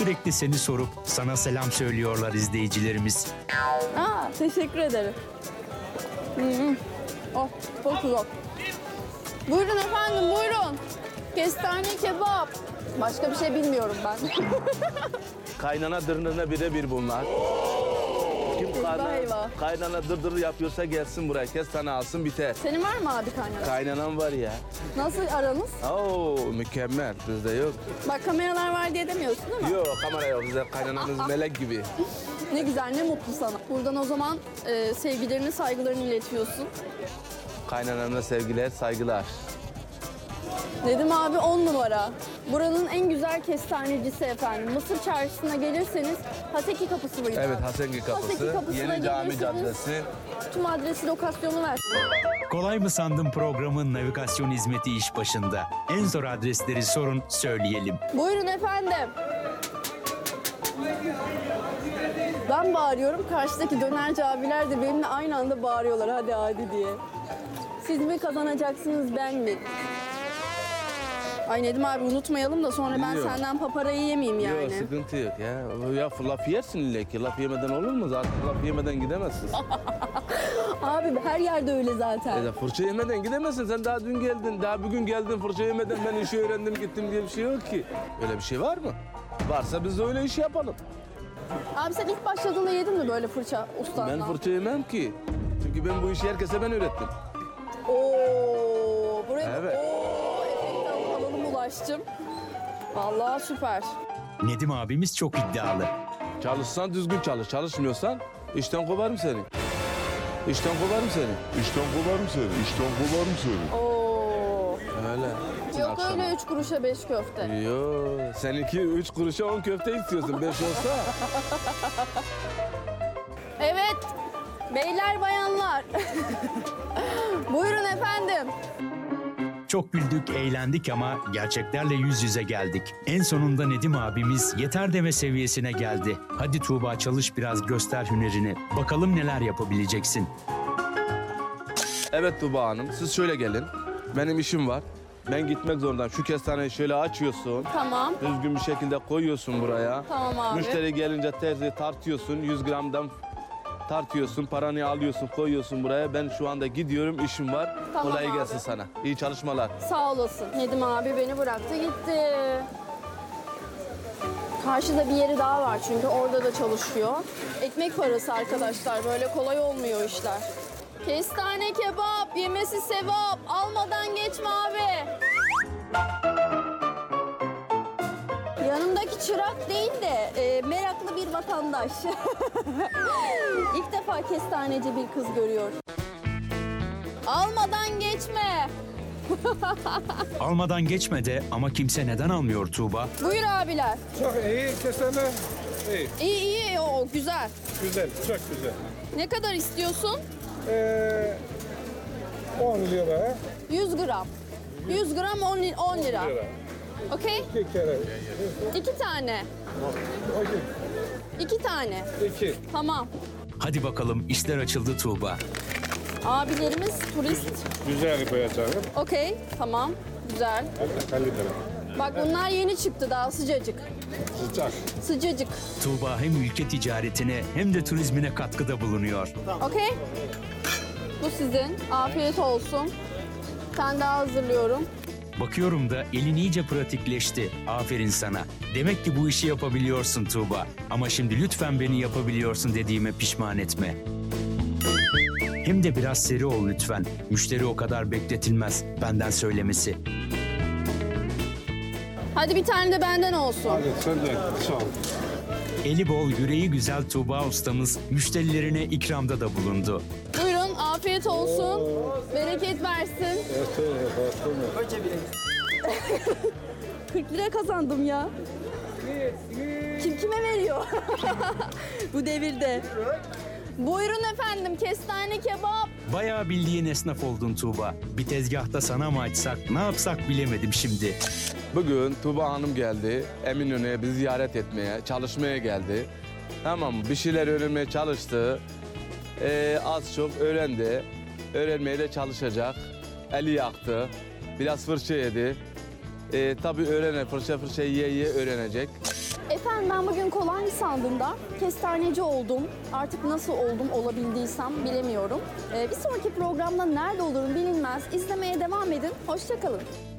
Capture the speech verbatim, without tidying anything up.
Sürekli seni sorup sana selam söylüyorlar izleyicilerimiz. Aa, teşekkür ederim. Hı hı. Oh, çok güzel. Buyurun efendim, buyurun. Kestane kebap. Başka bir şey bilmiyorum ben. Kaynana dırnına birebir bunlar. Kim kaynana, eyvah. kaynana dırdır yapıyorsa gelsin buraya. Kestane alsın biter. Senin var mı abi kaynana? Kaynanam var ya. Nasıl aranız? Oo mükemmel. Bizde yok. Bak kameralar var diye demiyorsun değil mi? Yok kamera yok. Bizde kaynanamız melek gibi. Ne güzel, ne mutlu sana. Buradan o zaman e, sevgilerini, saygılarını iletiyorsun. Kaynanamla sevgiler, saygılar. Dedim abi on numara. Buranın en güzel kestanecisi efendim. Mısır Çarşısı'na gelirseniz Haseki Kapısı mıydı? Evet Hasengi Kapısı. Haseki Kapısı'na Yeni Cami gelirseniz Caddesi. Tüm adresi, lokasyonu ver. Kolay mı sandın programın navigasyon hizmeti iş başında. En zor adresleri sorun, söyleyelim. Buyurun efendim. Ben bağırıyorum, karşıdaki dönerci abiler de benimle aynı anda bağırıyorlar hadi hadi diye. Siz mi kazanacaksınız, ben mi? Ay Nedim abi unutmayalım da sonra ben Yok. senden paparayı yemeyeyim yani. Yok sıkıntı yok ya. Ya laf yersin ille ki. Laf yemeden olur mu? Zaten laf yemeden gidemezsin. Abi her yerde öyle zaten. Ya fırça yemeden gidemezsin. Sen daha dün geldin, daha bugün geldin fırça yemeden ben işi öğrendim gittim diye bir şey yok ki. Öyle bir şey var mı? Varsa biz de öyle iş yapalım. Abi sen ilk başladığında yedin mi böyle fırça ustandan? Ben fırça yemem ki. Çünkü ben bu işi herkese ben öğrettim. Oo, buraya Evet. Oo, efekten alalım ulaştım. Vallahi süper. Nedim abimiz çok iddialı. Çalışsan düzgün çalış. Çalışmıyorsan işten kovarım seni. İşten kovarım seni. İşten kovarım seni, işten kovarım seni. Oo. Öyle. Yok Akşam. öyle üç kuruşa beş köfte. Yo, seninki üç kuruşa on köfte istiyorsun. Beş olsa. Evet. Beyler bayanlar. Buyurun efendim. Çok güldük, eğlendik ama gerçeklerle yüz yüze geldik. En sonunda Nedim abimiz yeter deme seviyesine geldi. Hadi Tuğba çalış biraz, göster hünerini. Bakalım neler yapabileceksin. Evet Tuba Hanım, siz şöyle gelin. Benim işim var. Ben gitmek zorundayım. Şu kestaneyi şöyle açıyorsun. Tamam. Düzgün bir şekilde koyuyorsun buraya. Tamam abi. Müşteri gelince terzi tartıyorsun. yüz gramdan tartıyorsun. Paranı alıyorsun, koyuyorsun buraya. Ben şu anda gidiyorum, işim var. Tamam Kolay abi. gelsin sana. İyi çalışmalar. Sağ olasın. Nedim abi beni bıraktı gitti. Karşıda bir yeri daha var çünkü orada da çalışıyor. Ekmek parası arkadaşlar. Böyle kolay olmuyor işler. Kestane kebap, yemesi sevap. Almadan geçme abi. Yanımdaki çırak değil de e, meraklı bir vatandaş. İlk defa kestaneci bir kız görüyor. Almadan geçme. Almadan geçme de ama kimse neden almıyor Tuğba? Buyur abiler. Çok iyi, kestane iyi, İyi iyi o güzel. güzel, çok güzel. Ne kadar istiyorsun? Ee, on lira, yüz gram. yüz gram on, li- on lira. lira. Okey? İki kere. İki tane. Okey, İki tane. iki. Tamam. Hadi bakalım, işler açıldı Tuğba. Abilerimiz turist. Güzel koyacağım. Okey. Tamam. Güzel. Kaliteli. Bak bunlar yeni çıktı daha sıcacık. Sıcak. Sıcacık. Tuğba hem ülke ticaretine hem de turizmine katkıda bulunuyor. Okey. Bu sizin. Afiyet olsun. Sen daha hazırlıyorum. Bakıyorum da elin iyice pratikleşti. Aferin sana. Demek ki bu işi yapabiliyorsun Tuğba. Ama şimdi lütfen beni yapabiliyorsun dediğime pişman etme. Hem de biraz seri ol lütfen. Müşteri o kadar bekletilmez. Benden söylemesi. Hadi bir tane de benden olsun. Hadi sen de sağ ol. Eli bol, yüreği güzel Tuğba ustamız müşterilerine ikramda da bulundu. Buyurun afiyet olsun. Bereket versin. kırk lira kazandım ya. Kim kime veriyor? Bu devirde. Buyurun efendim kestane kebap. Bayağı bildiğin esnaf oldun Tuğba. Bir tezgahta sana mı açsak, ne yapsak bilemedim şimdi. Bugün Tuba Hanım geldi. Eminönü'ye bizi ziyaret etmeye, çalışmaya geldi. Tamam mı? Bir şeyler öğrenmeye çalıştı. Ee, az çok öğrendi. Öğrenmeye de çalışacak. Eli yaktı. Biraz fırça yedi. Ee, tabii öğrene, fırça fırça yiye yiye öğrenecek. Efendim ben bugün kolay sandığımda kestaneci oldum. Artık nasıl oldum olabildiysem bilemiyorum. Ee, bir sonraki programda nerede olurum bilinmez. İzlemeye devam edin. Hoşça kalın.